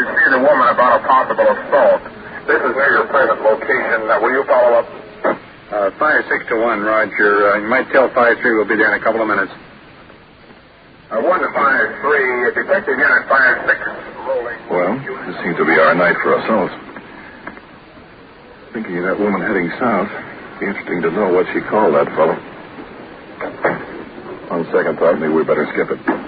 see the woman about a possible assault. This is near your present location. Will you follow up? 5-6-1, Roger. You might tell 5-3 we'll be there in a couple of minutes. 1-5-3, Detective Unit 5-6 rolling. Well, this seems to be our night for assaults. Thinking of that woman heading south. Be interesting to know what she called that fellow. On second thought, maybe we better skip it.